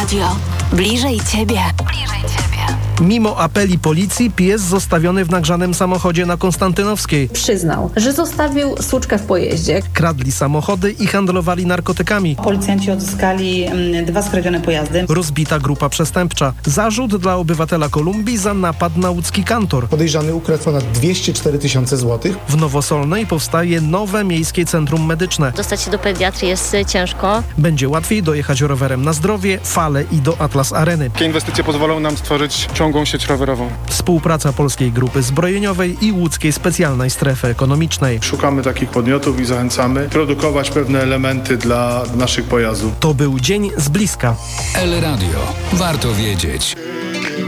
Radio. Bliżej Ciebie. Mimo apeli policji pies zostawiony w nagrzanym samochodzie na Konstantynowskiej. Przyznał, że zostawił słuczkę w pojeździe. Kradli samochody i handlowali narkotykami. Policjanci odzyskali 2 skradzione pojazdy. Rozbita grupa przestępcza. Zarzut dla obywatela Kolumbii za napad na łódzki kantor. Podejrzany ukradł ponad 204 tysiące złotych. W Nowosolnej powstaje nowe miejskie centrum medyczne. Dostać się do pediatrii jest ciężko. Będzie łatwiej dojechać rowerem na Zdrowie, Fale i do Atlas Areny. Takie inwestycje pozwolą nam stworzyć ciągłą sieć rowerową. Współpraca Polskiej Grupy Zbrojeniowej i Łódzkiej Specjalnej Strefy Ekonomicznej. Szukamy takich podmiotów i zachęcamy produkować pewne elementy dla naszych pojazdów. To był dzień z bliska. El Radio. Warto wiedzieć.